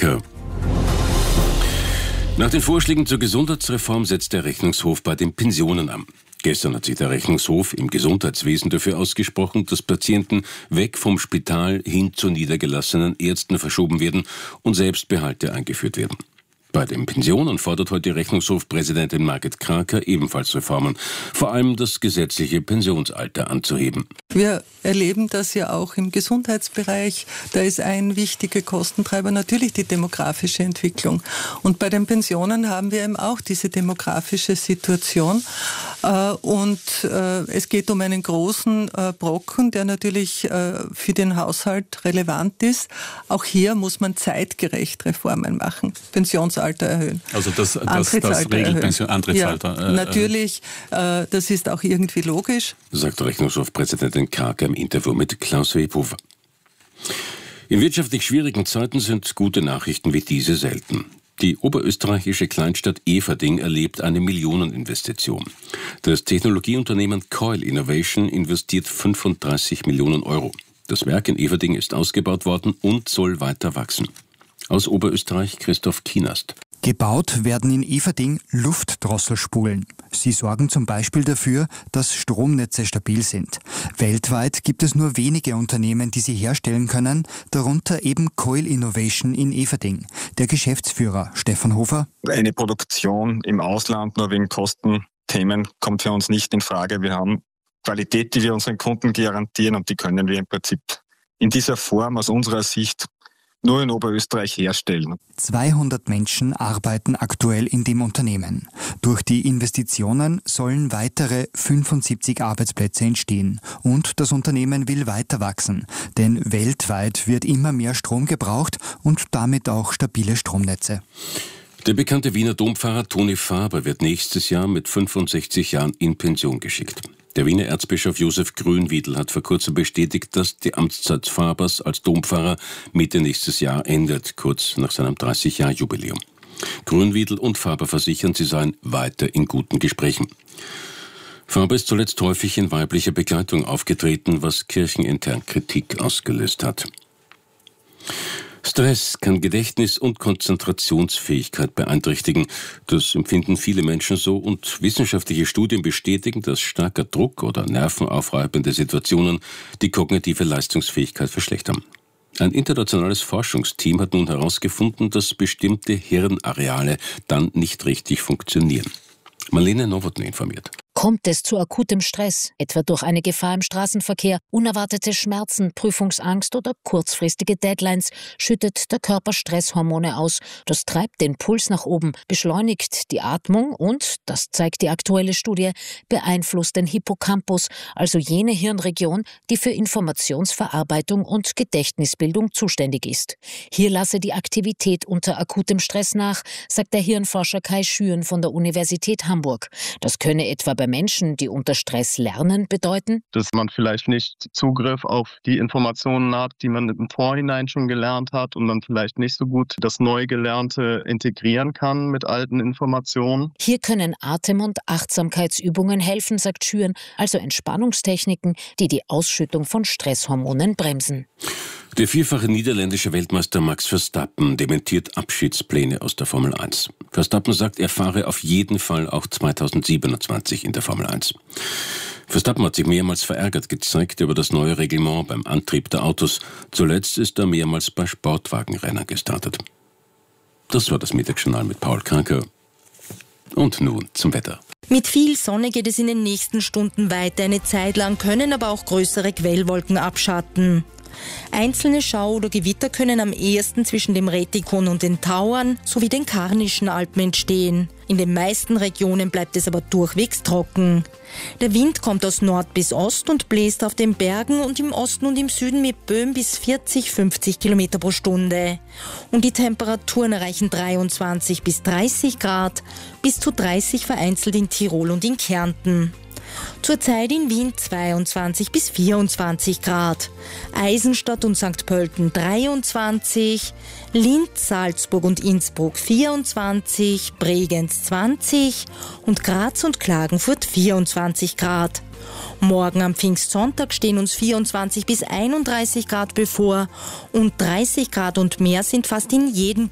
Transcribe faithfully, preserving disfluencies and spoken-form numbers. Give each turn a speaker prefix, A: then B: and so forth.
A: Kranker. Nach den Vorschlägen zur Gesundheitsreform setzt der Rechnungshof bei den Pensionen an. Gestern hat sich der Rechnungshof im Gesundheitswesen dafür ausgesprochen, dass Patienten weg vom Spital hin zu niedergelassenen Ärzten verschoben werden und Selbstbehalte eingeführt werden. Bei den Pensionen fordert heute Rechnungshofpräsidentin Margit Kraker ebenfalls Reformen, vor allem das gesetzliche Pensionsalter anzuheben.
B: Wir erleben das ja auch im Gesundheitsbereich. Da ist ein wichtiger Kostentreiber natürlich die demografische Entwicklung. Und bei den Pensionen haben wir eben auch diese demografische Situation. Und es geht um einen großen Brocken, der natürlich für den Haushalt relevant ist. Auch hier muss man zeitgerecht Reformen machen. Pensionsalter erhöhen.
C: Also das, das, das Regelpension, Antrittsalter.
B: Ja, natürlich, äh, das ist auch irgendwie logisch.
A: Sagt Rechnungshofpräsidentin Kraker im Interview mit Klaus Webhofer. In wirtschaftlich schwierigen Zeiten sind gute Nachrichten wie diese selten. Die oberösterreichische Kleinstadt Eferding erlebt eine Millioneninvestition. Das Technologieunternehmen Coil Innovation investiert fünfunddreißig Millionen Euro. Das Werk in Eferding ist ausgebaut worden und soll weiter wachsen. Aus Oberösterreich Christoph Kienast.
D: Gebaut werden in Eferding Luftdrosselspulen. Sie sorgen zum Beispiel dafür, dass Stromnetze stabil sind. Weltweit gibt es nur wenige Unternehmen, die sie herstellen können, darunter eben Coil Innovation in Eferding. Der Geschäftsführer Stefan Hofer.
E: Eine Produktion im Ausland nur wegen Kostenthemen kommt für uns nicht in Frage. Wir haben Qualität, die wir unseren Kunden garantieren, und die können wir im Prinzip in dieser Form aus unserer Sicht nur in Oberösterreich herstellen.
D: zweihundert Menschen arbeiten aktuell in dem Unternehmen. Durch die Investitionen sollen weitere fünfundsiebzig Arbeitsplätze entstehen. Und das Unternehmen will weiter wachsen. Denn weltweit wird immer mehr Strom gebraucht und damit auch stabile Stromnetze.
A: Der bekannte Wiener Dompfarrer Toni Faber wird nächstes Jahr mit fünfundsechzig Jahren in Pension geschickt. Der Wiener Erzbischof Josef Grünwiedl hat vor kurzem bestätigt, dass die Amtszeit Fabers als Dompfarrer Mitte nächstes Jahr endet, kurz nach seinem dreißig-Jahr-Jubiläum. Grünwiedl und Faber versichern, sie seien weiter in guten Gesprächen. Faber ist zuletzt häufig in weiblicher Begleitung aufgetreten, was kirchenintern Kritik ausgelöst hat. Stress kann Gedächtnis und Konzentrationsfähigkeit beeinträchtigen. Das empfinden viele Menschen so, und wissenschaftliche Studien bestätigen, dass starker Druck oder nervenaufreibende Situationen die kognitive Leistungsfähigkeit verschlechtern. Ein internationales Forschungsteam hat nun herausgefunden, dass bestimmte Hirnareale dann nicht richtig funktionieren. Marlene Nowotny informiert.
F: Kommt es zu akutem Stress, etwa durch eine Gefahr im Straßenverkehr, unerwartete Schmerzen, Prüfungsangst oder kurzfristige Deadlines, schüttet der Körper Stresshormone aus. Das treibt den Puls nach oben, beschleunigt die Atmung und, das zeigt die aktuelle Studie, beeinflusst den Hippocampus, also jene Hirnregion, die für Informationsverarbeitung und Gedächtnisbildung zuständig ist. Hier lasse die Aktivität unter akutem Stress nach, sagt der Hirnforscher Kai Schüren von der Universität Hamburg. Das könne etwa bei Menschen, die unter Stress lernen, bedeuten,
G: dass man vielleicht nicht Zugriff auf die Informationen hat, die man im Vorhinein schon gelernt hat, und dann vielleicht nicht so gut das Neugelernte integrieren kann mit alten Informationen.
F: Hier können Atem- und Achtsamkeitsübungen helfen, sagt Schüren, also Entspannungstechniken, die die Ausschüttung von Stresshormonen bremsen.
A: Der vierfache niederländische Weltmeister Max Verstappen dementiert Abschiedspläne aus der Formel eins. Verstappen sagt, er fahre auf jeden Fall auch zweitausendsiebenundzwanzig in der Formel eins. Verstappen hat sich mehrmals verärgert gezeigt über das neue Reglement beim Antrieb der Autos. Zuletzt ist er mehrmals bei Sportwagenrennen gestartet. Das war das Mittagsjournal mit Paul Kranker. Und nun zum Wetter.
H: Mit viel Sonne geht es in den nächsten Stunden weiter. Eine Zeit lang können aber auch größere Quellwolken abschatten. Einzelne Schau- oder Gewitter können am ehesten zwischen dem Rätikon und den Tauern sowie den Karnischen Alpen entstehen. In den meisten Regionen bleibt es aber durchwegs trocken. Der Wind kommt aus Nord bis Ost und bläst auf den Bergen und im Osten und im Süden mit Böen bis vierzig, fünfzig Kilometer pro Stunde. Und die Temperaturen erreichen dreiundzwanzig bis dreißig Grad, bis zu dreißig vereinzelt in Tirol und in Kärnten. Zurzeit in Wien zweiundzwanzig bis vierundzwanzig Grad, Eisenstadt und Sankt Pölten dreiundzwanzig, Linz, Salzburg und Innsbruck vierundzwanzig, Bregenz zwanzig und Graz und Klagenfurt vierundzwanzig Grad. Morgen am Pfingstsonntag stehen uns vierundzwanzig bis einunddreißig Grad bevor und dreißig Grad und mehr sind fast in jedem